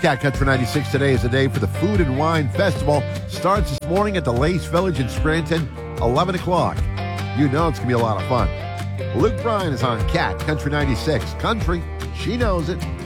Cat Country 96 today is the day for the Food and Wine Festival. Starts this morning at the Lace Village in Scranton, 11 o'clock. You know it's going to be a lot of fun. Luke Bryan is on Cat Country 96. Country, she knows it.